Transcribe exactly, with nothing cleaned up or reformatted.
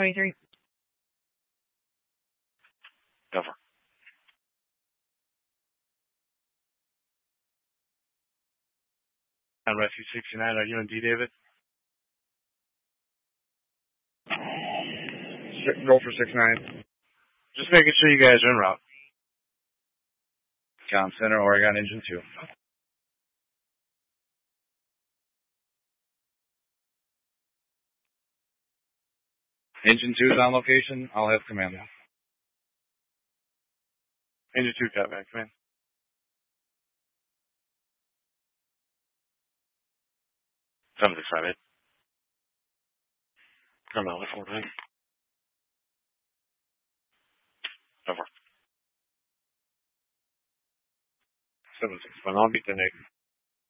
twenty-three. Over. On Rescue sixty-nine, are you in D, David? Go for six nine. Just making sure you guys are en route. Count Center, Oregon, Engine two. Engine two is on location. I'll have command. Engine two, got back, command. seven six five eight. Come on, four nine. Over. seven six one, I'll beat the negative.